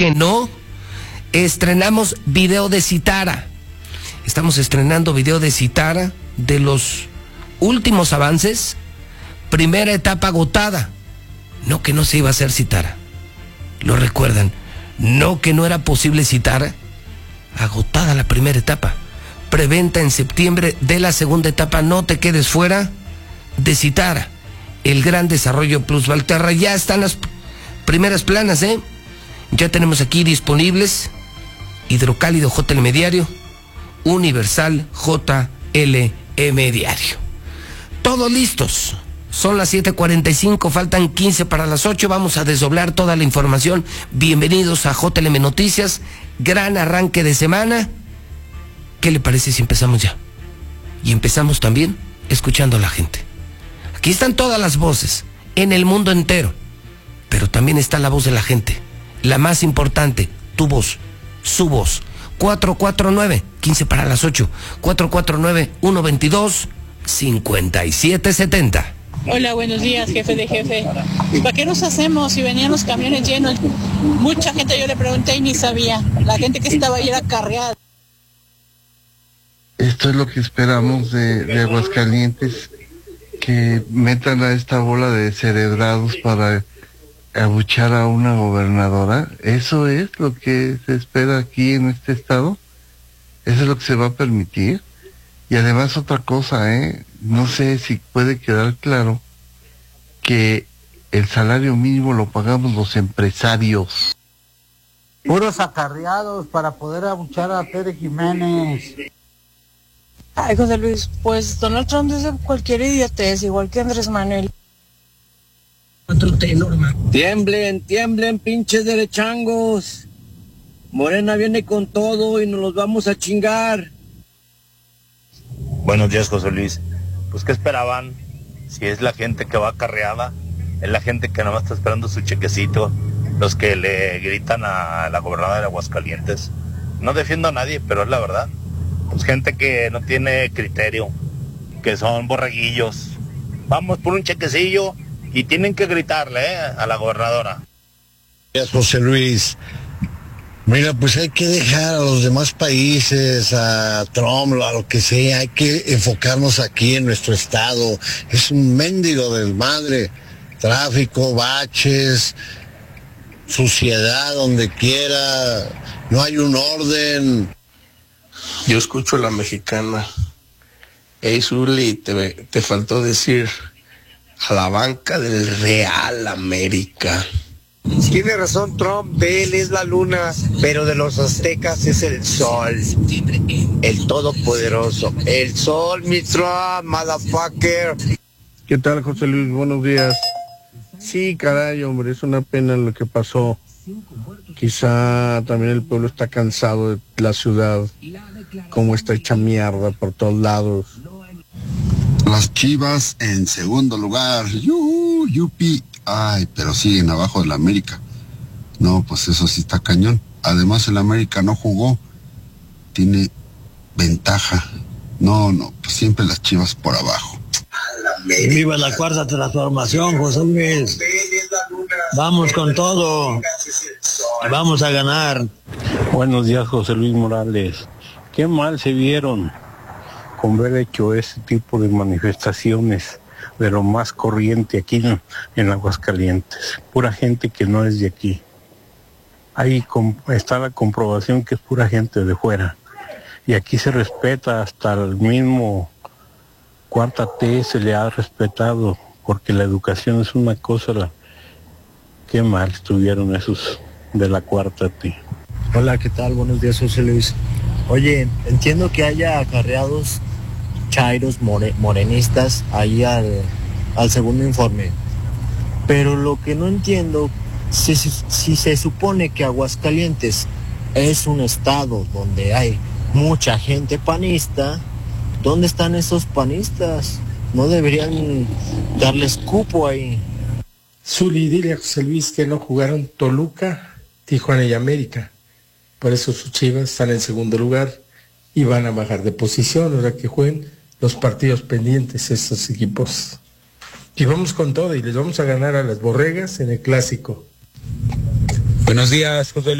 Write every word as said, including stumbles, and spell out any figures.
que no? Estrenamos video de Citara. Estamos estrenando video de Citara de los últimos avances. Primera etapa agotada. No que no se iba a hacer Citara. ¿Lo recuerdan? No que no era posible Citara. Agotada la primera etapa. Preventa en septiembre de la segunda etapa. No te quedes fuera de Citara. El gran desarrollo Plus Valterra. Ya están las primeras planas, ¿eh? Ya tenemos aquí disponibles Hidrocálido J L M Diario, Universal J L M Diario. Todos listos. Son las siete cuarenta y cinco, faltan quince para las ocho. Vamos a desdoblar toda la información. Bienvenidos a J L M Noticias. Gran arranque de semana. ¿Qué le parece si empezamos ya? Y empezamos también escuchando a la gente. Aquí están todas las voces en el mundo entero, pero también está la voz de la gente, la más importante, tu voz, su voz. Cuatro cuatro nueve, quince para las ocho, cuatro cuatro nueve, uno veintidós, cincuenta y siete setenta. Hola, buenos días, jefe de jefe. ¿Para qué nos hacemos si venían los camiones llenos? Mucha gente, yo le pregunté y ni sabía. La gente que estaba ahí era carreada. Esto es lo que esperamos de, de Aguascalientes, que metan a esta bola de cerebrados para abuchar a una gobernadora. ¿Eso es lo que se espera aquí en este estado? ¿Eso es lo que se va a permitir? Y además otra cosa, ¿eh? No sé si puede quedar claro que el salario mínimo lo pagamos los empresarios. Puros acarreados para poder abuchar a Tere Jiménez. Ay, José Luis, pues Donald Trump dice cualquier idiotez, igual que Andrés Manuel. Tiemblen, tiemblen, pinches derechangos. Morena viene con todo y nos los vamos a chingar. Buenos días, José Luis. Pues, ¿qué esperaban? Si es la gente que va acarreada, es la gente que nada más está esperando su chequecito, los que le gritan a la gobernadora de Aguascalientes. No defiendo a nadie, pero es la verdad. Pues gente que no tiene criterio, que son borreguillos. Vamos por un chequecillo y tienen que gritarle, ¿eh?, a la gobernadora. Gracias, José Luis. Mira, pues hay que dejar a los demás países, a Trump, a lo que sea, hay que enfocarnos aquí en nuestro estado. Es un mendigo desmadre, tráfico, baches, suciedad donde quiera, no hay un orden. Yo escucho a la mexicana. Ey, Zuli, te, te faltó decir a la banca del Real América. Tiene razón Trump, de él es la luna, pero de los aztecas es el sol, el todopoderoso, el sol, mi Trump, motherfucker. ¿Qué tal, José Luis? Buenos días. Sí, caray, hombre, es una pena lo que pasó. Quizá también el pueblo está cansado de la ciudad, como está hecha mierda por todos lados. Las Chivas en segundo lugar, yuhu, yupi. Ay, pero siguen abajo de la América. No, pues eso sí está cañón. Además el América no jugó, tiene ventaja. No, no, pues siempre las Chivas por abajo. Viva la cuarta transformación, José Luis. Vamos con todo. Vamos a ganar. Buenos días, José Luis Morales. Qué mal se vieron con haber hecho ese tipo de manifestaciones de lo más corriente aquí en, en Aguascalientes. Pura gente que no es de aquí. Ahí com, está la comprobación que es pura gente de fuera. Y aquí se respeta, hasta el mismo Cuarta T se le ha respetado, porque la educación es una cosa. La, qué mal estuvieron esos de la Cuarta T. Hola, ¿qué tal? Buenos días, José Luis. Oye, entiendo que haya acarreados chairos more, morenistas ahí al, al segundo informe, pero lo que no entiendo, si, si, si se supone que Aguascalientes es un estado donde hay mucha gente panista, ¿dónde están esos panistas? No deberían darles cupo ahí. Zuli, dile a José Luis que no jugaron Toluca, Tijuana y América, por eso sus Chivas están en segundo lugar y van a bajar de posición ahora que jueguen los partidos pendientes estos equipos. Y vamos con todo y les vamos a ganar a las Borregas en el clásico. Buenos días, José Luis.